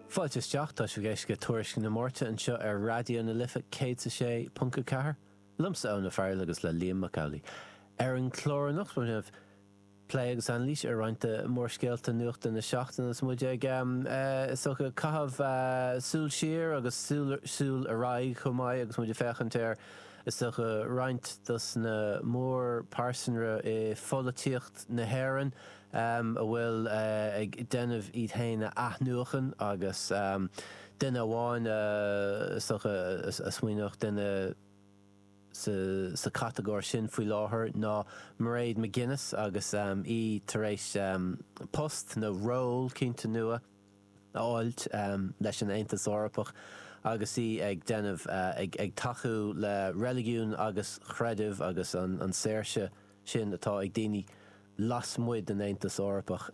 Fáilteteach tá sé géis go tuairiscin na mórta an seo ar radio na lifa 106.4 lumsa anna fearil agus le Liam McCauley. Ar an chlóranach mar neh play agus an lís ar roiinte mór scéalta nuachta na seachtanas muid ag socha cahabh súl siar agus súl aráig chumáid agus muid fechan ar is socha roiint dus na mór pásanra I folatíocht na héireann a bhfuil ag denmh iad héine aithnuachan agus duine amháin socha a smaoineach duine sa categóir sin faoi láthair ná Mairead McGuinness agus í tar éis post nó role cinnte nua áilt leis an Aontas Eorpach agus í ag denmh ag tachu le religiún agus chreideamh agus an saoirse sin atá ag daoine las muid an Aontas Eorpach.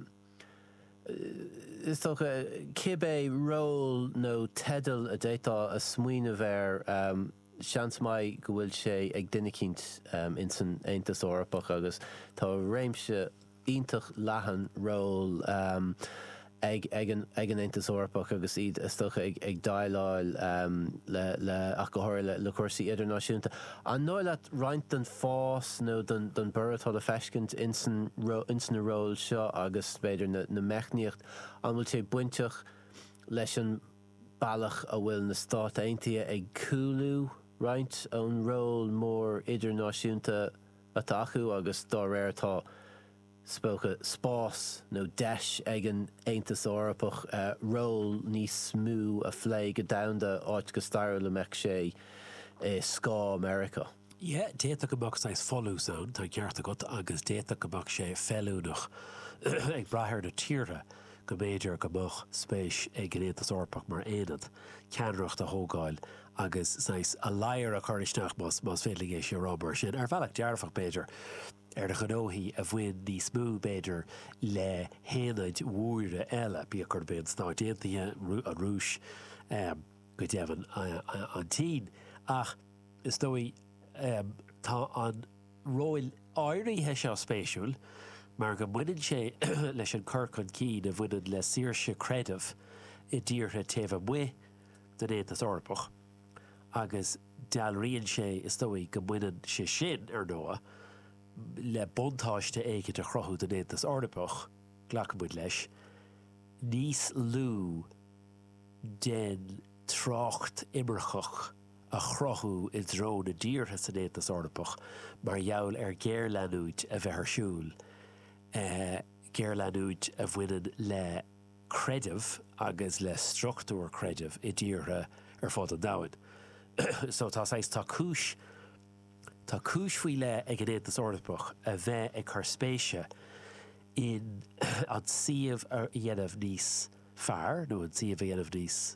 Is tócha cibé role nó tedal a détá a smaoinemh ar seans mai go bhfuil sé ag duine cinnt in san Aontas Eorpach agus tá réimse iontach leathan role ag an Aontas Eorpach agus iad is tócha ag dailláil le ach go háir le cuasaí idirnáisiúnta. An nó leat roinnt an fás nó don buratá a feiscint in san na role seo agus beidir na mechníocht an bhfuil sé buinteach leis an bailach a bhfuil na Stát Aontaithe ag coolú roinnt an role mór idirnáisiúnta atá acu agus dá réir tá spócha spás nó deis ag an Aontas Eorpach role níos smú a phlé go damhanda áit go stair le meic sé Scá America. Yeah, déta go bach sais folú sound tá cearta go agus déta go bach sé fellúnach ag brathir na tíre go méidir go bach spéis ag an Aontas Eorpach mar éad ceanreacht a thógáil agus sais a lair a chuiristeach mas félig é sé Robert sin ar bhealach dearfach béidir ar de gnóthaí a bhain níos mú béidir le héanaid mhuaire eile bí a chur béad Stát Aontaithe a rúis go deimhin an tín ach is dói tá an róil áirithe seo spéisiúil mar go bhaineann sé leis an corcan cín a bhaineann le saoirse creidimh I dtíortha taobh mu den Aontas Eorpach agus dealríonn sé is dói go bhaineann sé sin ar nóa le buntáiste éige de chrothú den Aontas Eorpach ghlacamid leis níos lú den trácht imirchach a chrothú I dró na díortha san Aontas Eorpach mar gheall ar géarlanúid a bheith arsúil géarlanúid a bhaineann le creidimh agus le struchtúr creidimh I dtíortha ar fád an domhain. So tá sais tá cúis faoi le ag an Aontas Eorpach a bheith ag chu spéise in an siomh ar dhéanamh níos fearr nó an siomh a dhéanamh níos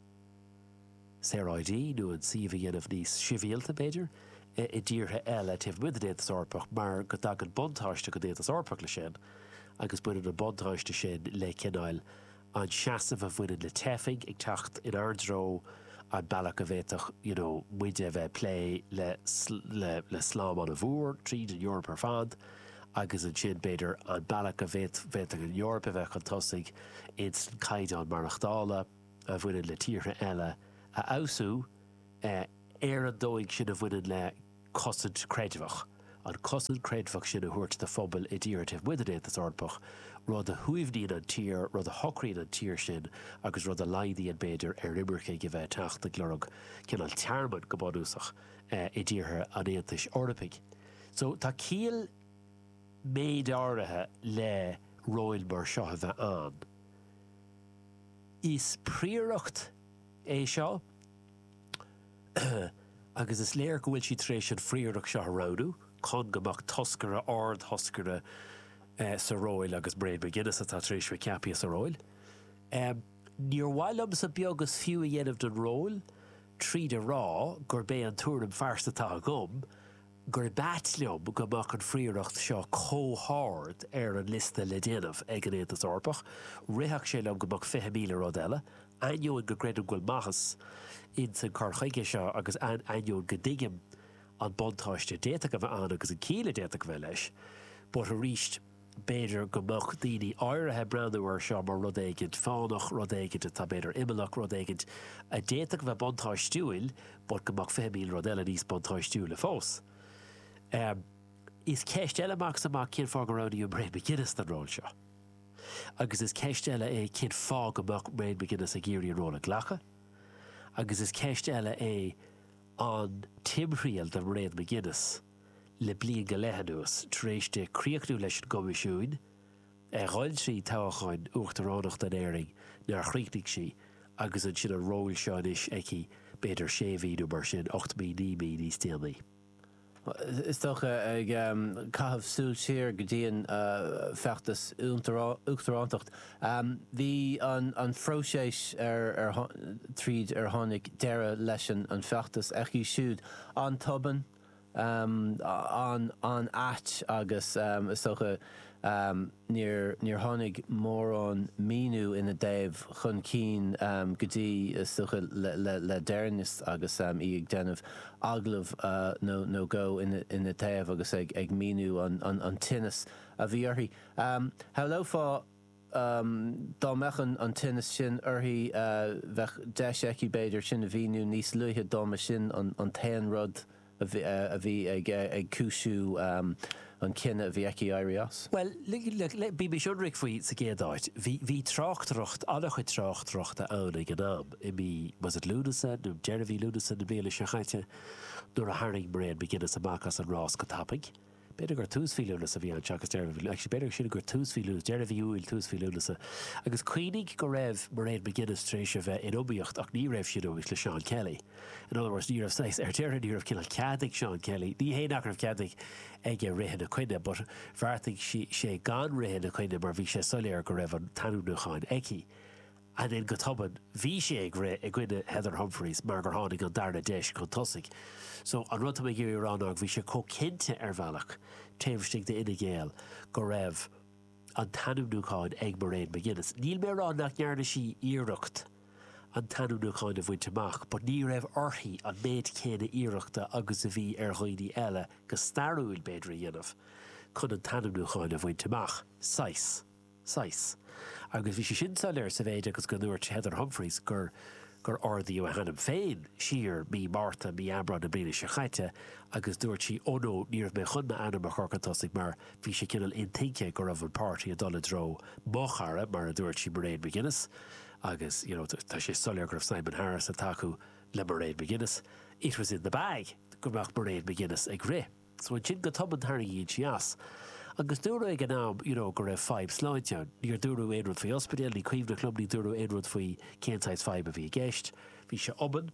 séráidí nó an siomh a dhéanamh níos sibhialta béidir I dtíortha eile taobh muid an Aontas Eorpach mar go dag an buntáiste go Aontas Eorpach le sin agus buineann an buntáiste sin le cineáil an seasamh a bhaineann le tefing ag teacht in ardró an bailach a bhéiteach muide bheith play le slám an a bhúr tríd an Eorp ar fad agus an sin beidir an bailach a bhéiteach an Eorp a bheith an tosaigh in san caighdeán marachtála a bhaineann le tíortha eile a ausú ar an dóigh sin a bhaineann le cosint creidimhach. An cosint creidimhach sin a thuirt de phobal I dtíortha muid an Aontas Eorpach rud a thuaimhníonn an tír, rud a hochraíonn an tír sin agus rud a laidí an béidir ar imirce go bheith teacht a glorug cinál tearmad go bádúsach I dtíortha an Aontas Eorpach. So tá cíal méid áirithe le róil mar seo a bheith an. Is príoracht é seo agus is léir go bhfuil si trééis an fríoracht seo ráú chun gomach toscara ard thoscara sa róil agus Mairead McGuinness atá trééis bheith ceapí sa róil. Níor bhhailm sa beaggus fiú a dhéanamh don róil tríd a rá gur bé an túram fearstatá a gom gur batliom gomach an fríoracht seo cóthard ar an lista le déanamh ag an Aontas Eorpach ritheach sé lem gomach 50,000 rud eile ainneoin go greidim ghfuil machas in san carchaige seo agus ainneoin go dtigim an buntáiste déta go bheith an agus an cíle déta go bheith leis but a ríist beidir go mbeadh daoine áirithe breanúir seo mar rud éigid fánach rud éigid tá beidir imimeach rud éigid a déach bheith bontáistúil bud go mbeadh 5,000 rud eile níos bontáistúil le fós. Is ceist eileach amach cin fá go raibh Mairead McGuinness den ról seo. Agus is ceist eile é cin fá go mbeadh Mairead McGuinness a géirí an róla ghlacha. Agus is ceist eile é an timthrial de Mairead McGuinness le blian go leithanús tar éis de críochtú leis an gcoimisiún gháil sí tábhacháin uachtaránach den éiring nar chríochnaigh sí agus an sin a ról seo is aici beidir 6,000 mar sin 8,000 níos téanaí. Is toch ag cahabh súil siar go dtíon feachtas uachtarántacht. Bhí an phróiséis tríd tháinig deire leis an feachtas aici siúd an toban an at agus is socha níor tháinig mór an míú ina déibh chun cín go dtí is socha le deirnis agus ag déanamh aglah nó go ina taobh agus ag míú an tinnis a bhí orthaí. Hello fá dá mechan an tinnis sin orthaí bheith deiseici beidir sin a bhíú níos luithe dáma sin an tain rud a bhí ag cúisiú an cinenne a bhí aici éirí as? Well, bí mé siúnric faoi sa géadáid. Bhí tráchtrocht, annach chuid tráchtrochta anna gnáam. I mí, was it Lunason, nó Jeremy Lunason na béle sechaite, nuair a haring Mairead McGuinness amach as an rás go tapig. Beidir gur túsfíúlas a bhí an seachas Jeremy. Actually, beidir sin gur túsfíúlas, Jeremy úil túsfíúlas. Agus cuoinnig go raibh Mairead McGuinness tréis a bheith inobíocht ach ní raibh sin óis le Sean Kelly. In other words, ní raibh sais deire ní raibh cinál ceadig Sean Kelly. Ní héanaach raibh ceadig ag rihan a cuine, but bharrtaigh sé gan rihan a cuine mar bhí sé soléir go raibh an tanúnacháin aici. And then go toban, bhí sé ag cuine Heather Humphreys mar gur tháinig an darna deis chun tosaigh. So an rud mé géirí ránach bhí sé cócinnte ar bhealach taobhstig de ina ggéal go raibh an tanúnacháin ag Mairead McGuinness. Níl mé rán nach nearna sí íireacht an tanúnacháin a bhaint amach, but ní raibh orthaí an méid céine íireachta agus a bhí ar chuoine eile go starúil beidir a dhéanamh chun an tanúnacháin a bhaint amach. Sais. Agus bhí sé sin soléir sa bhéid agus go nuairt Heather Humphreys gur ordaíú a hanam féin siar mí Martha mí Abra na brína sechaite agus dúirt sí ónó níor mé chunna anam a chorcatásigh mar bhí sé cinál intince go raibh an pártaí a dul dro mochara mar a dúirt sí Mairead McGuinness agus tá sé soléir gur Simon Harris a taú le Mairead McGuinness. It was in the bag go bach Mairead McGuinness ag ré. So an sin go toban tharnaí iad sí as. Agus dúra ag an ná, go raibh 5 sláinte, níor dúrú éadrúd faoi ospidéal, ní cuimh na club ní dúrú éadrúd faoi céntáis 5 a bhí gceist, bhí sé oban,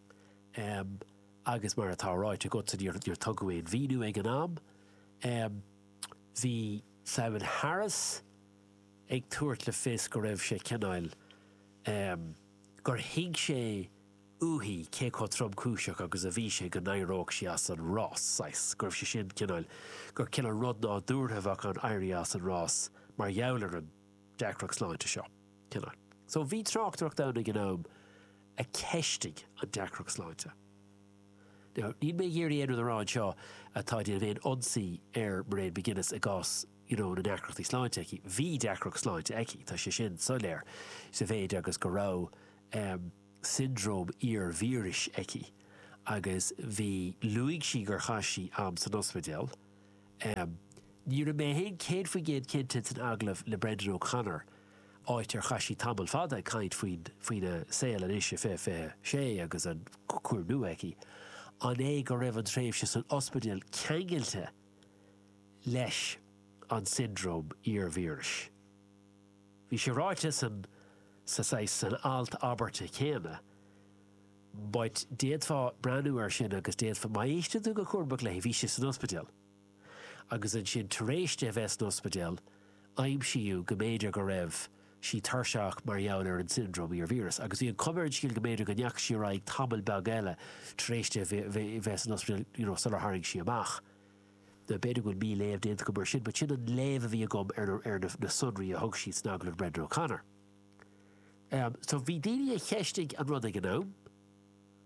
agus mar atá ráid a go sa níor tugaíon bhíú ag an nám. Bhí Simon Harris ag tuairt le fis go raibh sé cenáil, gur hiig sé uhi cé có trom cúiseach agus a bhí sé go nairóg sí as an rás sais gur sé sin cinál gur cinál rud ná dúrthebhach an éirí as an rás mar jouler an deacrach sláinte seo cinál. So bhí tráchtach dana gnám a ceistig an deacrach sláinte. Ní mé dhéirí éanú aráin seo atá díana bhéon onsaí ar Mairead McGuinness a gás na deacrachtaí sláinte aici. Bhí deacrach sláinte aici tá sé sin soléir sa bhéid agus go rá syndrome víris aici agus bhí luigh sí gur chaisí am san ospidéal. Níor mé héon céad faoi géad cinnte an aglah le Brendan O'Connor áit ar chaisí tamil fada caint faoine saoil an isise fé sé agus an cuairnú aici. An é go raibh an tréimh se san ospidéal ceangailte leis an syndrome víris. Bhí sé ráite san alt Alberta céime, but déadfá breanúir sin agus déadfá maíiste tú go chuirbach le bhí sé san ospidéal. Agus an sin taréiste bheits an ospidéal, aim siú go méidir go raibh sí tarseach mar dheann ar an syndrome víris. Agus bhí an cumirid síl go méidir go neach sí raig tamil beag eile taréiste bheits an ospidéal sular haring sí amach. Na beidir go mí léamh déanta go mar sin, but sin an léamh a bhí agam ar na sunraí a thug sí snaglah Brendan O'Connor. So bhí daoine a cheistig an rud ag an nám,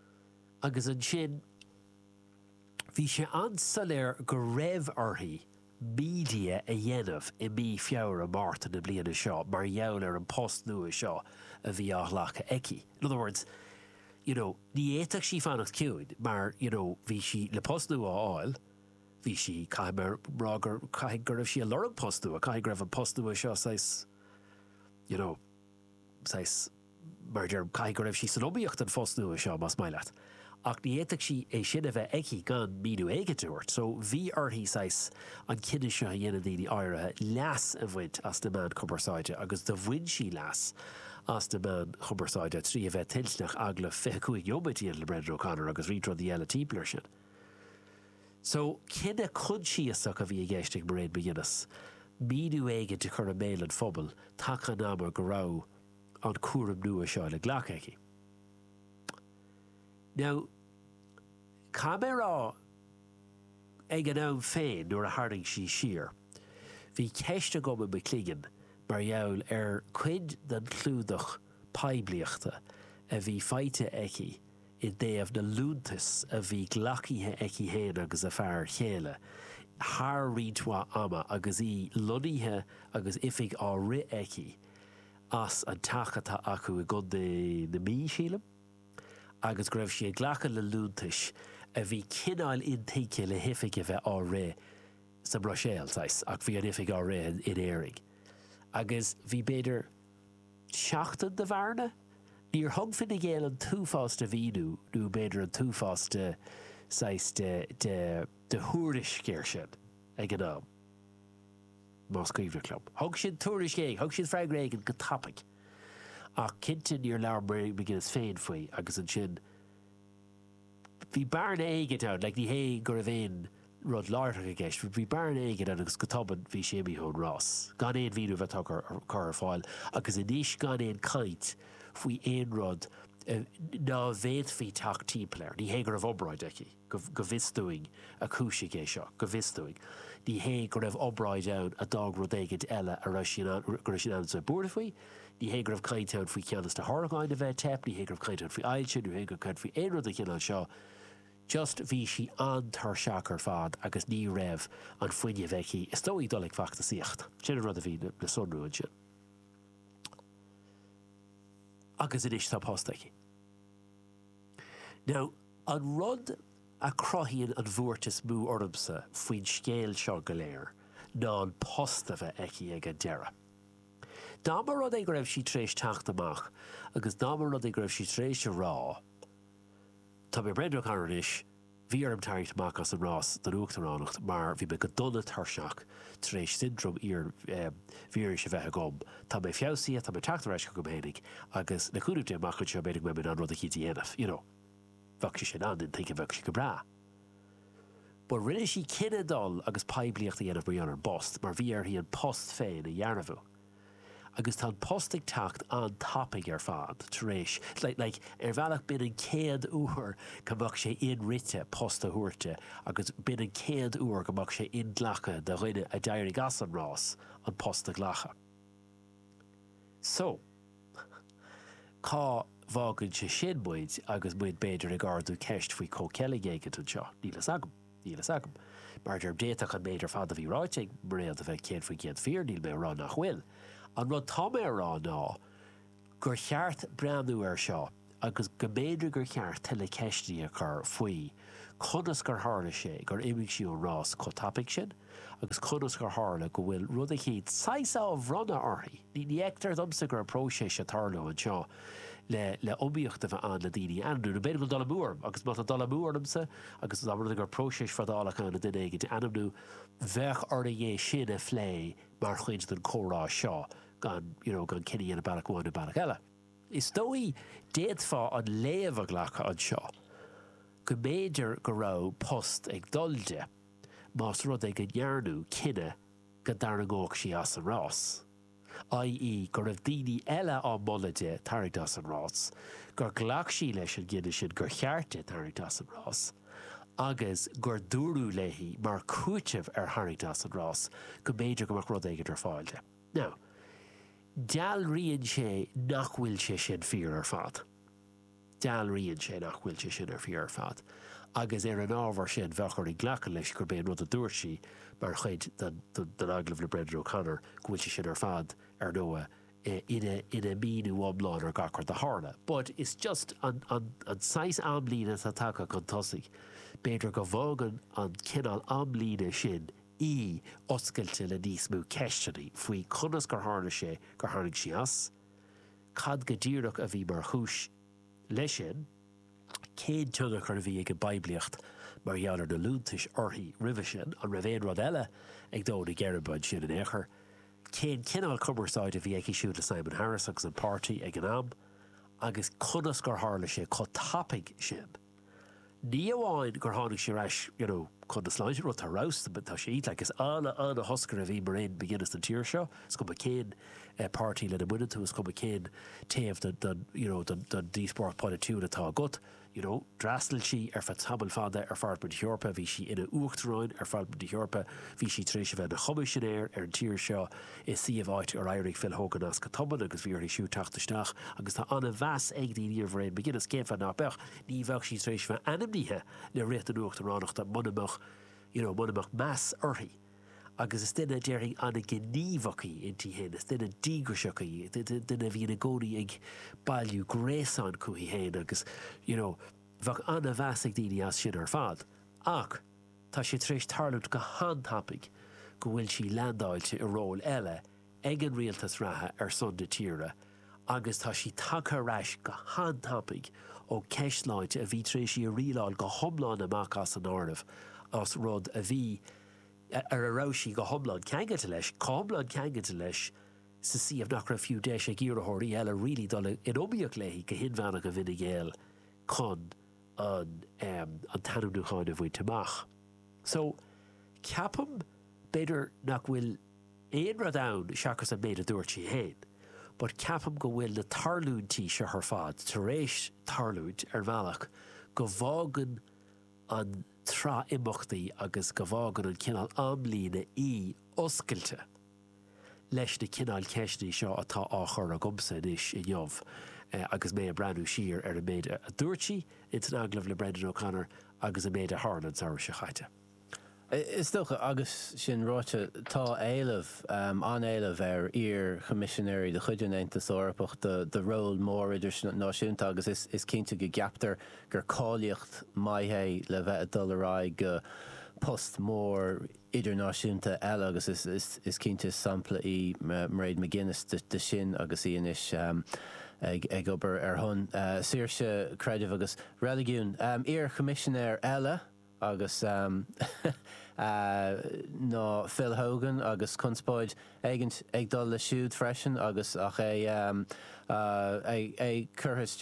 agus an sin bhí sé ansoléir go raibh orthaí media a dhéanamh I mí fiabhar a Martin na bliana seo mar dheall ar an post nua seo a bhí áthleacha eici. In other words, you know, ní éiteach sí fannacht ciúin, mar, you know, bhí si le post nua áil, bhí si caiimar rágur caiig go raibh si a lorg post nua, caiig raibh an post nua seo sais, you know, sais mar caiig go raibh si san obíocht an post nua seo mas maileat. Ach ní éiteach si é sin a bheith eici gan míú aige dúirt, so bhí orthaí sais an cinne seo dhéana daoine áirithe leas a bhaint as na man chubarsáide, agus do bhain si leas as na man chubarsáide trí a bheith tiltnach agla fechuig jobatíon le Brendan O'Connor agus rítro the eile tíblir sin. So cinne chud siasach a bhí a gceiste mar réad beginnas, míú aige de chur a méil an phobal tacha námar go rá an cuaram nua seo le ghlach eici. Now, Camera ag an am féin nuair a haring si sir. Bhí ceiste go me cligan mar dheall ar cuid den clúdach paibliachta a bhí feite eici I déobh na lúntas a bhí glacíthe eici héin agus a fearr chéile. Thar rítwa ama agus I loníthe agus ifig á ri eici as an tachata acu I god na mí sílam. Agus greibh si ghlacha le lúntais a bhí cináil intíce le hifiige bheith á ré sa broséal sais, ach bhí an hifiig á ré in éiring. Agus bhí beidir seachtain de bharna, níor thug fin I ggéal an túfásta bhíú nó beidir an túfásta sais de thuairis céir sin ag an am. Más cuimhre club. Thug sin túairis céig, thug sin freigréigen go tapig. Ach cintin níor lear mar begin féin faoi agus an sin bhí barna aige down, like ní hé gur a bhéin rud láirtha a gceist, bhí barna aige down agus go taban bhí séimi hón Ross. Gan éon víú bheith car ar fáil agus inis gan éon caint faoi éon rud ná bhéad fhí teach timpplair. Ní hé gur raibh obráid eici, go bhistúing a cúise é seo, go bhistúing. Ní hé gur raibh obráid ann a dag rud éigid eile a gur sin an sa búrda faoi. Ní hé gur raibh caint ann faoi ceannas de thorgáin a bheith tep, ní hé gur raibh caint ann faoi ailse, ní hé gur caint faoi éon rud a cinan seo. Just bhí si an tar seach ar fad agus ní raibh an foiine bheici is dóí dolig fachta síocht. Sin rud a bhí na sonrúin sin. Agus inis tá post eici. Now, an rud a crothíonn an bhuairtas mú ormsa faoin scéal seo go léir ná an posta bheith eici ag an deire. Dá mar rud é go raibh si tréis teacht amach agus dá mar rud é go raibh si tréis a rá. Tá mé Brendan O'Connor inis, bhí arm tairt amach as an Ross den Uachtaránacht, mar bhí me go donna tarseach tréis syndrom ar bhíir se bheith gom. Tá mé fiásaí, tá mé teachtaréis go ménig agus na cúnú amach seo ménig me an rud a chítí dhéanamh, you know. Bhag si sin an in think bhag si go bra. But rinne si cinenne dul agus paibliachta dhéanamh mar an bost, mar bhí hí an post féin a dhearnamh. Agus tá postig tacht an tapig ar fad tréis. Like bhealach bin an céad uair gomach sé in rite posta thuirte agus bin an céad uair gomach sé in ghlacha de rinne a dairí gas an Ross an posta ghlacha. So, cá bhágann sé sin muid agus muid beidir ag ardú ceist faoi cóceligéigad an seo. Nílas agam. Mar dearm déach an méidir fad a bhí ráiteig mar réad a bheith céad faoi céad fíor níl mé rá nach bhfuil. An rud tá mé rá ná gur cheart breanú ar seo agus go méidir gur cheart tuile ceistí a chur faoi chunas gur hála sé gur imigh siú Ross có tapig sin agus chunas gur hála go bhfuil rud a chéad saisá bhronna orthaí. Ní eictar domsa gur próséis a tarlú an seo le obíocht a bheith an le daoine anú na beidir dal múr agus má dal múrmsa agus rud gur próséis fadálacha na duine ag anamnú bheith ar a dhé sin a phlé mar chuid den córá seo gan cinine an bailachháin na bailach eile. Is dóí déadfá an léamh a ghlacha an seo go méidir go rá post ag dulde más rud ag an dhearnú cinenne go darna ngóg sí as an Ross. I.e. gur raibh daoine eile á mullaide tarigh as an Ross, gur ghlach sí leis an gcinne sin gur chearte tarigh as an Ross, agus gur dúrú léhí mar cúitimh ar tharigh as an Ross go méidir go rud éige ar fáilte. Now, deal rion sé nach bhfuil sé sin fíor ar fad. Deal rion sé nach bhfuil sé sin ar fíor ar fad. agus ar an ábhar sin bheachar í ghlachan leis gur béon rud a dúirsí mar chuid den aglah le Brendan O'Connor go bhfuil sin ar fad ar nua ina míú amláin ar gachar de hála. But it's just an sais amlína tá take chun tosaigh. Beidir go bhágan an cinál amlína sin í oscailte le níos mú ceisteanaí faoi conas gur tháinig sé gur tháinig sí as. Cad go díreach a bhí mar chúis leis sin, céad teannach ar bhí ag an Bibliacht mar dhealar na lúntais orthaí ribhe sin an raibh rud eile ag dó na Geiribáid sin an éair. Cén cinál cumarsáid a bhí ag siúd le Simon Harris agus an pártaí ag an am, agus conas gur thála sé có tapig sin. Ní amháin gur tháinig sé reis, chun na sláinte rud tá rásta, but tá sé iad legus anna hoscar a bhí mar aon beginnas an tíir seo, is go cén pártaí le na muine tú, is go cén taobh den dísport politúna atá gut. Drastal si ar fa tabal fada ar farbun Heorpa bhí si ina uachtaráin ar farbun Heorpa bhí si tréis bheith na chomisisinéir ar an tíir seo is siomháit ar éirigh Phil Hogan as go toban agus bhí siú tachtasteach agus tá anna bheas ag daoine ar bhréin beginnas céimfa ná bech ní bheith si tréis bheith animníthe le réit an uachtaránach tá munamach meas orthaí. Agus is duine déiring anna gníomhachaí intí hen, is duine dígurseachaí, duine bhí na gcónaí ag bailú gréasán chuí hen agus, bhah anna bheasag daoine as sin ar fad. Ach, tá sé tréis tarlút go handtapig go bhfuil si landáilte i ról eile ag an rialtas ratha ar son de tíre, agus tá si take reis go handtapig ó ceisláinte a bhí tréis si a riáil go thomláin amach as an áireamh as rud a bhí ar a ráisí go thomláin ceangata leis, cámláin ceangata leis sa siomh nach ra fiú deis ag iarththirí eile rilí dul in óbíoch léi go hinmheanna go bhína ggéal chun an tanúcháin a bhfuil tamach. So, ceapam beidir nach bhfuil éon rud ann seachas an méad a dúirt héin, but ceapam go bhfuil na tarlúntí se th fad, tar éis tarlúnt ar bhealach go bhágan an trá imachtaí agus go bhágan an cinál amlína í oscailte leis na cinál ceisnaí seo atá á chur a gomsa is i neamh agus mé a breanú siar ar a méid a dúirtí in an aglah le Brendan O'Connor agus a méid a Harlan sa se chaite. Is stocha agus sin ráte tá éileh an éileh ar ír commissionéirí de chuidean Aontas Eorpach de ról mór idir náisiúnta agus is cinnte go gaptar gur cáilíocht maithé le bheith a dul ará go post mór idirnáisiúnta eile agus is cinnte sampla í Mairead McGuinness de sin agus íonis ag obair ar chun saoirse creidimh agus reiligiún ír commissionéir eile agus ná Phil Hogan agus conspóid éigent ag dul le siúd freisin agus ach curthas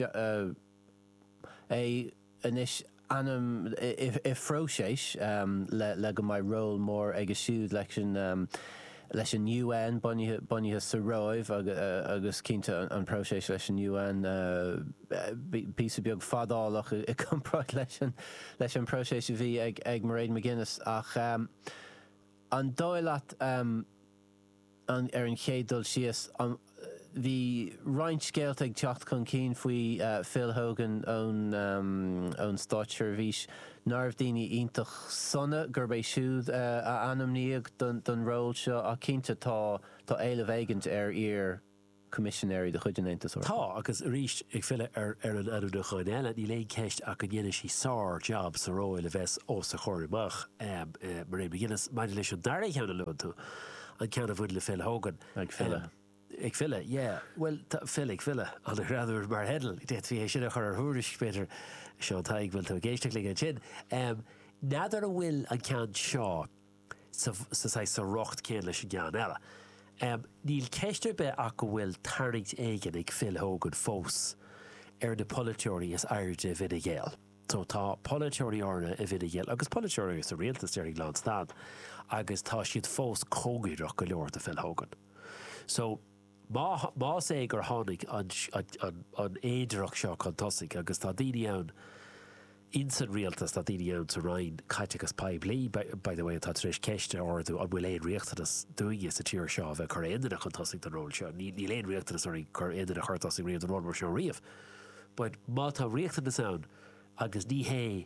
inis anam I fróiséis le go mai ról mór ag a siúd leis an UN bunithe sa roimh agus cinnte an próiséis leis an UN písa beag fadálach I compráid leis an próiséis a bhí ag Mairead McGuinness ach an dóileat ar an chéaddul síos bhí roinnt scéalt ag teacht chun cín faoi Phil Hogan ón stáitseir bhís nárbh daoine iontach sonna gur bé siúd a anamníag don ról seo a cinnte tá éileh éigent ar ír commissionéirí de chuidean Aontas Eorpach. Tá agus ríist ag file ar an anúdachain eile ní léon ceist ach an dhéanana sí sár job sa róil a bheits ó sa chóirimach Mairead McGuinness maidir leis an dair cheanna leon tú an ceanna bhfuil le Phil Hogan. Ag file. Ag file, yeah. Well, Phil ag file an a raadúir mar hedal. Déit bhí sin a chur ar thuúris Peter seo taig bhfuil tú géisteach le an sin. Nádar a bhfuil an cean seo sa rocht céan leis an cean eile. Níl ceiste be ach go bhfuil tarnacht éigen ag Phil Hogan fós ar na politeoirí is airde Fine Gael. So tá politeoirí orna a Fine Gael agus politeoirí is a rialtas ar ag Lánstad agus tá siad fós cógaireach go leor a Phil Hogan. So má sé gur tháinig an éidirach seo chu tosaigh agus tá daoine ann insan rialtas tá daoine ann sa rainn caiite agus paib lí by the way tá tréis ceiste orú an bhfuil éon riachtanas dúige sa tíir seo bheith chu éidirach chu tosaigh den ról seo. Ní léon riachtanas chur éidirach chu tosaigh riamh den ról mar seo riamh. But má tá riachtanas ann agus ní hé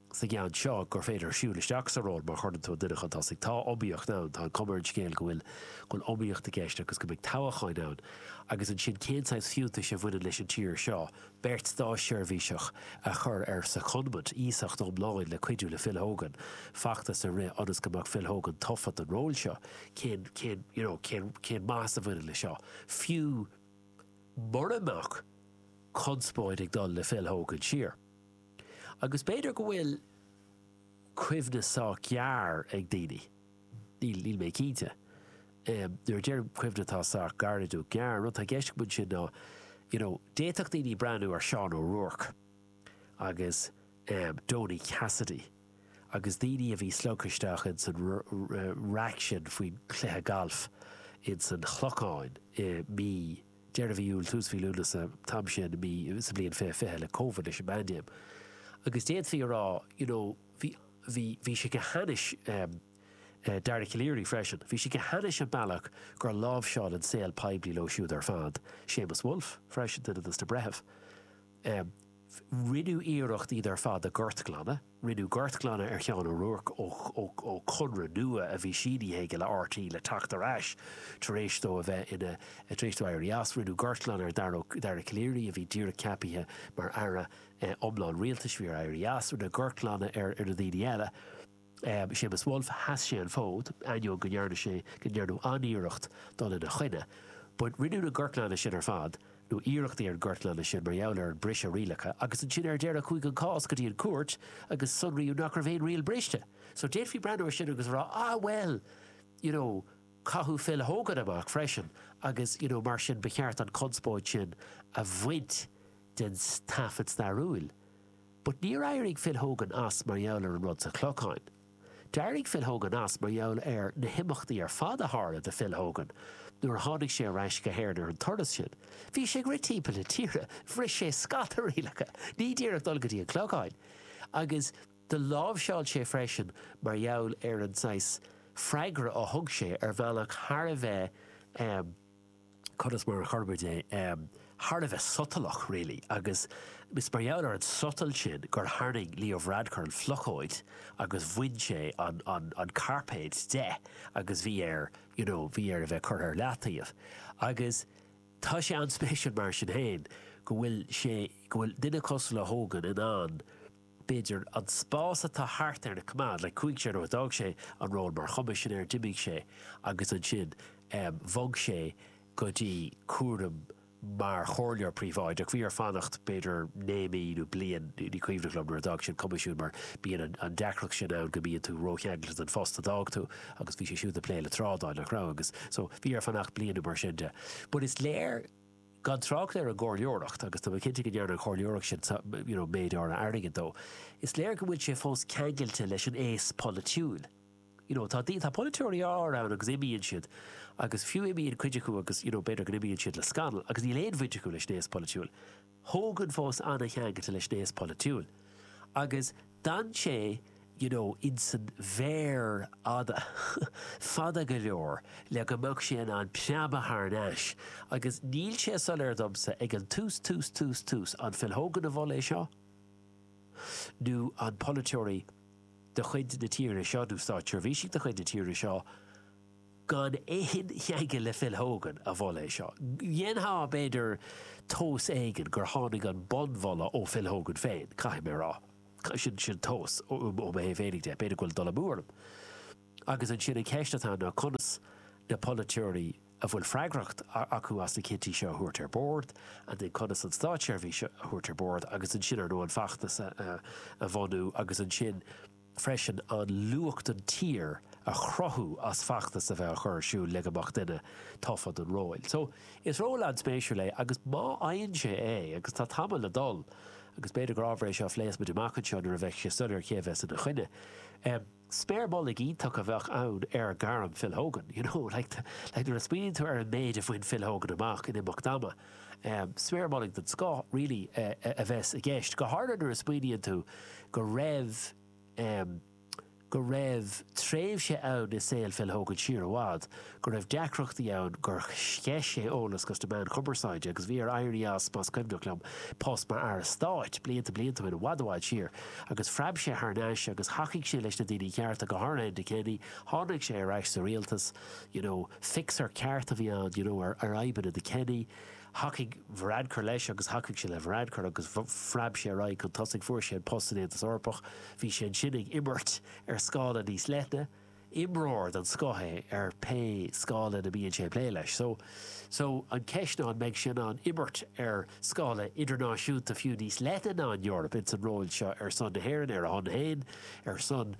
sa gceann seo gur féidir siúlisteach sa ról mar chuirn tú duine chutá sig tá obíocht ná tá cumir scéal go bhfuil chun obíocht a gceiste agus go mbeidh táhaáin ná agus an sin céntáis fiúta sé bhuiine leis an tír seo beirt dá seirbhíseach a chur ar sa chunmad ísacht omláin le cuiidú le Phil Hogan fachtas a ré anas go Phil Hogan toffat an ról seo cén más a bhuiine le seo fiú mar amach conspóid ag dul le Phil Hogan siar. Agus beidir go bhfuil cuimhne sá cear ag daoine. Níl mé cínte. Nuair deir cuimhne tá sá gardaú cear, nó tá gceist go sin ná, déiteach daoine breanú ar Sean O'Rourke agus Donny Cassidy agus daoine a bhí slogaisteach in san reaction faoin cluiche golf in san chlocháin mí deir a bhíúil túsfiúla sa tam sin mí sa blion fé le COVID leis an bandiam. Agus déad fi rá, hí sé go hanis Dara Killéirí freisin. Bhí sé go hanis an bailach gur lámh seán an saoil peblií lo siúd ar fad. Seamus Wolf freisin duine de brethebh. Rinú íireacht iad ar fad a gortglanna, rinú gortglanna ar Sean O'Rourke ó chunra nua a bhí siadaí héige le RT le tacht ar ais tar éis dó a bheith ina tréis dó ar rias, rinú gortglanna ar Dara Killéirí a bhí díra capithe mar ara omláin rialtas bhí ar rias, rinú gortglanna ar na daoine eile. Seamus Wolf has sé an fód, aineo go ndearnú aníireacht dul ina chuine, but rinú na gortglanna sin ar fad, nó íireachtaí ar gortlanna sin mar dheall ar bris a rialacha, agus an sin ar deir a chuig an cás go dtí an cuairt agus sunraíú nach ar bhéon rial briste. So déad fhí breanúir sin agus rá, well, cathú Phil Hogan amach freisin, agus mar sin becheart an conspóid sin a bhaint den tafid snarúil. But ní éirigh Phil Hogan as mar dheall ar an rud sa clocháin. D'éirigh Phil Hogan as mar dheall ar na himachtaí ar fad a hára de Phil Hogan, nuair tháinig sé reis go héir ar an tordas sin. Bhí sé grit timpeall le tíre, bhris sé scat a rialacha, ní díreach dul go dtí an clocháin. Agus de lámhseáil sé freisin mar dheall ar an sais freigra ó thug sé ar bhealach thar a bheith chudas mar churbide thar a bheith sotalach really, agus mis mar dheall ar an sotal sin gur tharning Leo Varadkar an flochóid agus bhain sé an carpéid de agus bhí ar a bheith chur ar leataíomh. Agus tá sé an spéisiún mar sin héin go bhfuil duine cos le Hogan in an beidir an spás atá thart ar na cumad le chuig sé nó dag sé an ról mar chumas sin ar dimigh sé agus an sin bhog sé go dtí cuaram mar chóirlear príomháid ach bhí ar fannacht beidir néimíú blian ní cuimhnachlum ar dag sin comisiún mar bíon an decrach sin ann go bíon tú rócheanglas an fosta dag tú agus bhí sé siúd a pléile trádáil nach rá agus so bhí ar fannacht blianú mar sin de. But is léir gan trácht ar a gcóirleoireacht agus tá cinnte go dearna chóirleoireacht sin méid ar airgin dó. Is léir go bhfuil sé fós ceangailte leis an éas politiúil. Tá politúirí an agus imíonn siad agus fiú imíonn cuideú agus beidir go imíonn siad le scandal agus í léon videú leis néas politiúil. Hogan fós anna cheangailte leis néas politiúil. Agus dan sé in san bhéir ada fada go leor le go mbeadh sé an peaba thar neis agus níl sé solir domsa ag an tús an Phil Hogan a bhil é seo nó an politúirí de chuid na tíre seo dústáir bhí si de chuid na tíre seo gan éon cheangail le Phil Hogan a bhil é seo. Dhéanthá beidir tós éigen gur tháinig an bonmhola ó Phil Hogan féin caiim mé rá. Sin tós ó mé fénig de beidir goil dul múlam. Agus an sin an ceistetá na conas na politúirí a bhfuil freigracht acu as na cinnti seo thuirt ar bord a den conas an stáitseirhí thuirt ar bord agus an sin ar nó an fachtas a bhanú agus an sin freisin an luacht an tír a chrothú as fachtas a bheith chur siú le amach duine toffad an róil. So is róland spéisiú lei agus má aonn sé agus tá tamil le dul agus beidir go ábhrééis seo phléas mu deachchan seo ar a bheith sé sulir chéheits in na chuine. Spéirmála ítach a bheith ann ar garam Phil Hogan, like nuair a spíonn tú ar an méid a bhain Phil Hogan amach in imach dama. Spéirmála den scá really a bheits a gceist. Go háidir nuair a spíonn tú go raibh go raibh tréimh sé ann is saoil fel hógan siar amhád, go raibh deacrochtaí ann gur sceis sé ólas gus do man cumbersáide agus bhí ar airí as pas cumdoclam post mar ar stáit blianta in wadháid siar agus freib sé thnáis agus haigh sé leis na daoine cearta go hána de Kenny tháinig sé ar eis sa rialtas, fixar cearta bhí an, ar aibanna de Kenny, haigh bhradcar leis agus haigh sé le bhradcar agus freib sé ra chun tosaigh fuair sé an postanéantas orpach, bhí sé an sinnig immert ar scála níos leitne, imróir an scothe ar pe scála na bíonn sé plé leis. So an ceisná an meid sin an immert ar scála idirnáisiúnta fiú níos leitne ná an Europe, it's an róil seo ar son na hhéireann ar an hain, ar son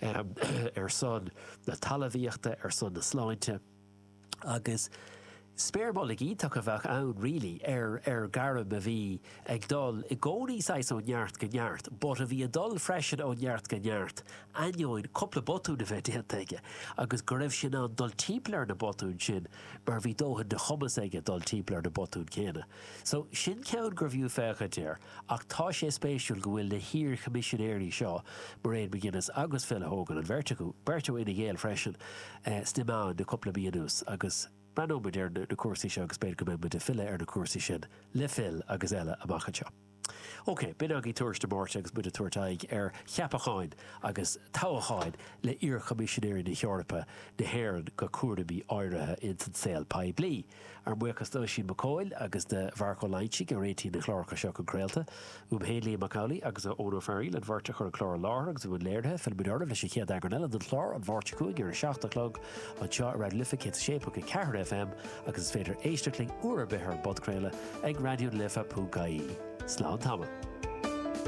na talahíochta, ar son na sláinte, agus spéirbálaigh ítach a bheith ann rilí ar garam a bhí ag dul I gcónaí sais ón neart go neart, but a bhí a dul freisin ón neart go neart, ainneoin coppla botún a bheith déantaige, agus go raibh sin an dul timpplair na botún sin, mar bhí dóthain de chumas aige dul timpplair na botún céine. So sin ceann gur bhíú fecha déir, ach tá sé spéisiúil go bhfuil na hír commissionéirí seo mar réon McGuinness agus Phil Hogan an Berto ina ggéal freisin stimán de coppla bíanús agus Brandon ar na cuasaí seo agus beidir go mbeidh de fille ar na cuasaí sin le Phil agus eile amachchan seo. Ok, bin agé tuairste mórte agus bud a tuairtaigh ar cheapacháin agus tácháin le iar commissionéirí na Eorpa na hhéireann go cuairbí áirithe in san saoil paid bliain. Ar muchas sin McCoyle agus de Bharco Lainchi go réití na chláracha seo an creaalta, Héilí Macaulay agus a Óna Farrell an bhirrte chu an chlár láir agus bhfuil léirthe fel bidormh leis chéad agranile den chlár an bhirrte chuig ar 7:00 an seo rad lifa sépa go Ceathair FM agus féidir éisteachling uair a bithir bodcréile ag radiolifa.caí. Slán Tama.